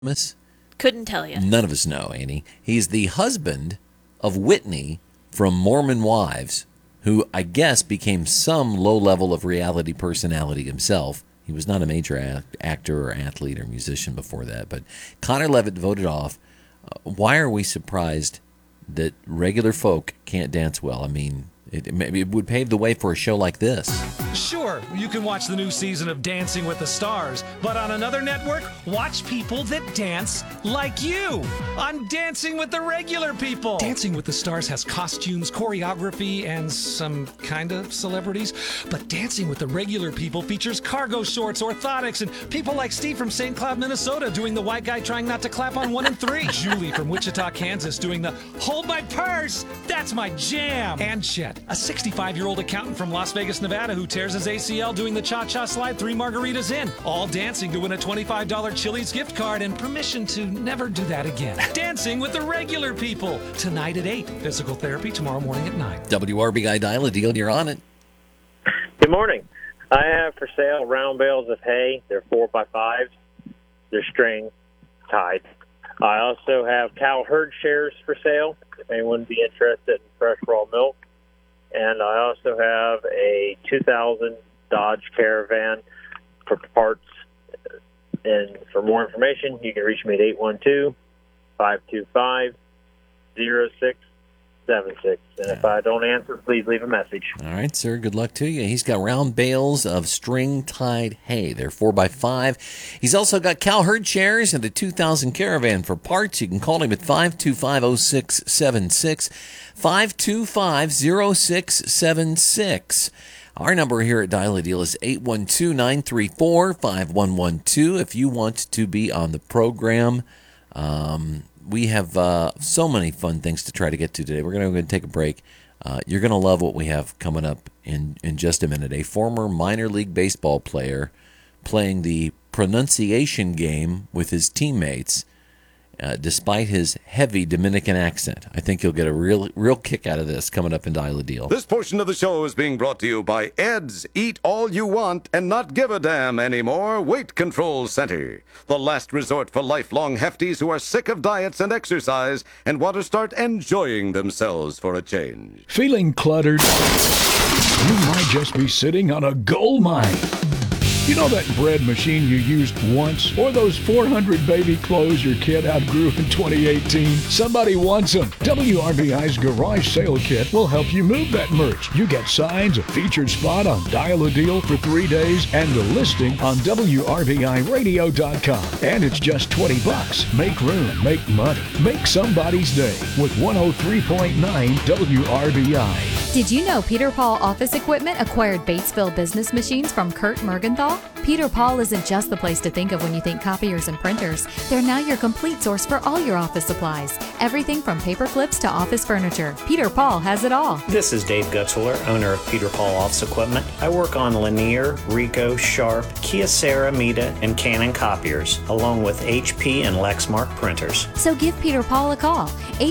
Couldn't tell you. None of us know, Annie. He's the husband of Whitney from Mormon Wives, who I guess became some low level of reality personality himself. He was not a major actor or athlete or musician before that. But Connor Levitt voted off. Why are we surprised that regular folk can't dance well? I mean, it would pave the way for a show like this. Sure, you can watch the new season of Dancing with the Stars, but on another network, watch people that dance like you on Dancing with the Regular People. Dancing with the Stars has costumes, choreography, and some kind of celebrities, but Dancing with the Regular People features cargo shorts, orthotics, and people like Steve from St. Cloud, Minnesota doing the white guy trying not to clap on 1 and 3. Julie from Wichita, Kansas doing the hold my purse, that's my jam. And Chet, a 65-year-old accountant from Las Vegas, Nevada who tears his ACL doing the cha-cha slide 3 margaritas in. All dancing to win a $25 Chili's gift card and permission to never do that again. Dancing with the Regular People. Tonight at 8. Physical therapy tomorrow morning at 9. WRBI Dial-A-Deal, you're on it. Good morning. I have for sale round bales of hay. They're 4x5s. They're string tied. I also have cow herd shares for sale, if anyone would be interested in fresh raw milk. And I also have a 2000 Dodge Caravan for parts. And for more information, you can reach me at 812-525-0676. And if I don't answer, please leave a message. All right, sir. Good luck to you. He's got round bales of string-tied hay. They're 4x5. He's also got cow herd chairs and a 2000 Caravan for parts. You can call him at 525-0676. 525-0676. Our number here at Dial-A-Deal is 812-934-5112. If you want to be on the program, we have so many fun things to try to get to today. We're going to take a break. You're going to love what we have coming up in just a minute. A former minor league baseball player playing the pronunciation game with his teammates, despite his heavy Dominican accent. I think you'll get a real kick out of this coming up in Dial-A-Deal. This portion of the show is being brought to you by Ed's Eat All You Want and Not Give a Damn Anymore Weight Control Center. The last resort for lifelong hefties who are sick of diets and exercise and want to start enjoying themselves for a change. Feeling cluttered? You might just be sitting on a gold mine. You know that bread machine you used once? Or those 400 baby clothes your kid outgrew in 2018? Somebody wants them. WRBI's Garage Sale Kit will help you move that merch. You get signs, a featured spot on Dial-A-Deal for 3 days, and a listing on WRBIRadio.com. And it's just $20. Make room, make money, make somebody's day with 103.9 WRBI. Did you know Peter Paul Office Equipment acquired Batesville business machines from Kurt Mergenthal? Peter Paul isn't just the place to think of when you think copiers and printers. They're now your complete source for all your office supplies. Everything from paper clips to office furniture. Peter Paul has it all. This is Dave Gutzler, owner of Peter Paul Office Equipment. I work on Lanier, Ricoh, Sharp, Kyocera, Mita, and Canon copiers, along with HP and Lexmark printers. So give Peter Paul a call,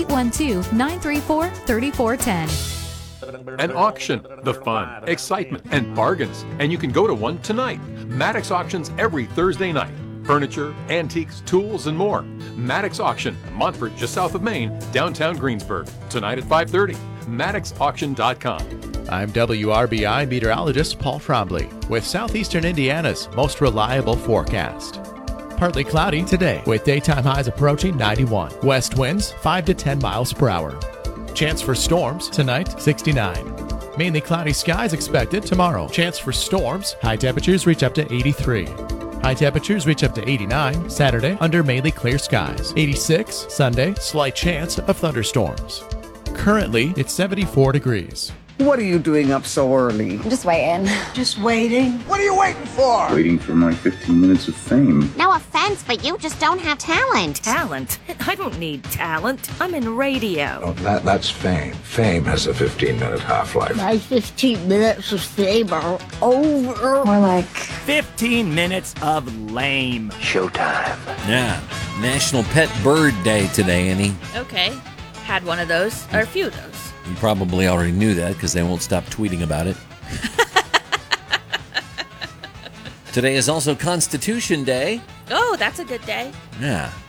812-934-3410. An auction, the fun, excitement, and bargains. And you can go to one tonight. Maddox Auctions every Thursday night. Furniture, antiques, tools, and more. Maddox Auction, Montfort, just south of Maine, downtown Greensburg. Tonight at 5:30. MaddoxAuction.com. I'm WRBI meteorologist Paul Trombley with Southeastern Indiana's most reliable forecast. Partly cloudy today with daytime highs approaching 91. West winds 5 to 10 miles per hour. Chance for storms tonight, 69. Mainly cloudy skies expected tomorrow. Chance for storms. High temperatures reach up to 83. High temperatures reach up to 89 Saturday under mainly clear skies. 86 Sunday, slight chance of thunderstorms. Currently, it's 74 degrees. What are you doing up so early? I'm just waiting. Just waiting? What are you waiting for? Waiting for my 15 minutes of fame. No offense, but you just don't have talent. Talent? I don't need talent. I'm in radio. Oh, that's fame. Fame has a 15-minute half-life. My 15 minutes of fame are over. More like 15 minutes of lame. Showtime. Yeah. National Pet Bird Day today, Annie. Okay. Had one of those, or a few of those. You probably already knew that because they won't stop tweeting about it. Today is also Constitution Day. Oh, that's a good day. Yeah.